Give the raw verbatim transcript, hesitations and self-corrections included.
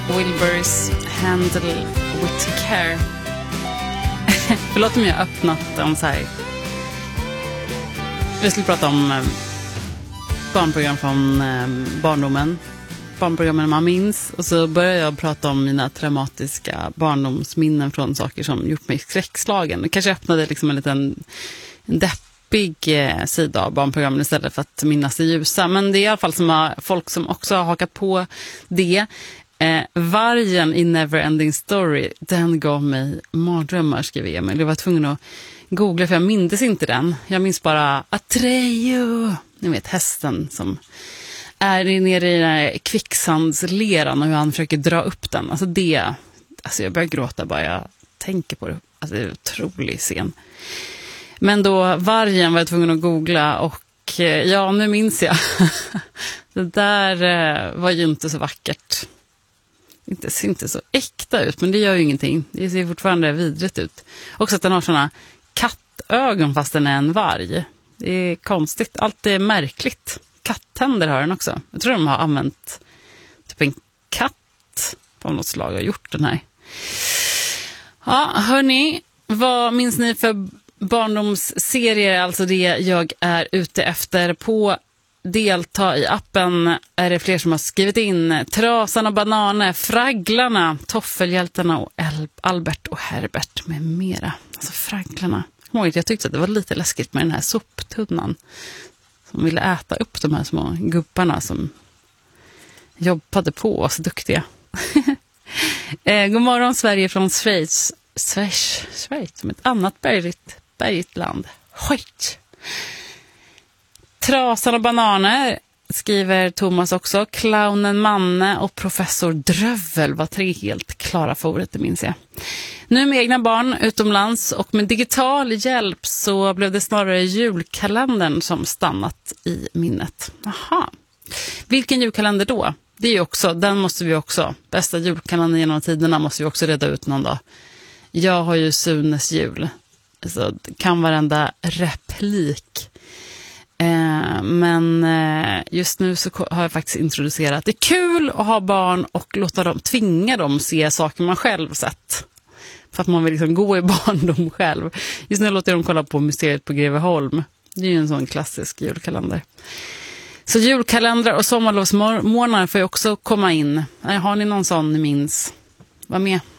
Wilburys Handle with Care. Förlåt om jag har öppnat om så här. Vi skulle prata om eh, barnprogram från eh, barndomen. Barnprogrammen man minns. Och så börjar jag prata om mina traumatiska barndomsminnen från saker som gjort mig skräckslagen. Det kanske öppnade liksom en liten en deppig eh, sida av barnprogrammen istället för att minnas det ljusa. Men det är i alla fall som har, folk som också har hakat på det. Eh, vargen i Neverending Story, den gav mig mardrömmar, skriver Emil. Jag var tvungen att googla för jag minns inte den. Jag minns bara Atreyu, ni vet hästen som är nere i den här kvicksandsleran och hur han försöker dra upp den. Alltså det, alltså jag börjar gråta bara jag tänker på det. Alltså det är en otrolig scen. Men då vargen var jag tvungen att googla och ja, nu minns jag. Det där eh, var ju inte så vackert. Det ser inte så äkta ut, men det gör ju ingenting. Det ser fortfarande vidrigt ut. Också att den har såna kattögon fast den är en varg. Det är konstigt. Allt är märkligt. Kattänder har den också. Jag tror de har använt typ en katt på något slag och gjort den här. Ja, hörni. Vad minns ni för barndomsserier? Alltså det jag är ute efter på delta i appen är det fler som har skrivit in Trasan och Bananer, Fragglarna, Toffelhjältarna och Albert och Herbert med mera. Alltså Fragglarna. Jag tyckte att det var lite läskigt med den här soptunnan som ville äta upp de här små gubbarna som jobbade på oss duktiga. eh, god morgon Sverige från Schweiz. Schweiz, Schweiz som ett annat bergigt, bergigt land. Schweiz. Trasan och Bananer skriver Thomas också. Clownen Manne och Professor Drövel var tre helt klara favoriter, minns jag. Nu med egna barn utomlands och med digital hjälp så blev det snarare julkalendern som stannat i minnet. Aha. Vilken julkalender då? Det är ju också, den måste vi också, bästa julkalendern genom tiderna måste vi också reda ut någon dag. Jag har ju Sunes jul. Så kan varenda replik. Eh, men eh, just nu så har jag faktiskt introducerat att det är kul att ha barn och låta dem, tvinga dem se saker man själv sett. För att man vill liksom gå i barndom själv. Just nu låter jag dem kolla på Mysteriet på Greveholm. Det är ju en sån klassisk julkalender. Så julkalendrar och sommarlovsmånader får ju också komma in. Har ni någon sån ni minns? Var med.